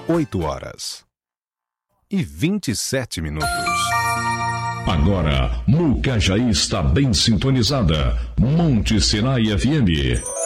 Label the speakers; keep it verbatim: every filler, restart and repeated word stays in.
Speaker 1: oito horas e vinte e sete minutos.
Speaker 2: Agora, Mucajaí está bem sintonizada. Monte Sinai F M.